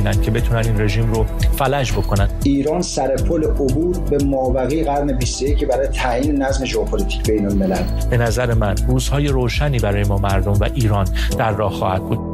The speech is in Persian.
ببینن که بتونن این رژیم رو فلج بکنن. ایران سر پل عبور به مابقی قرن 21 برای تعیین نظم ژئوپلیتیک بین الملل. به نظر من روزهای روشنی برای ما مردم و ایران در راه خواهد بود.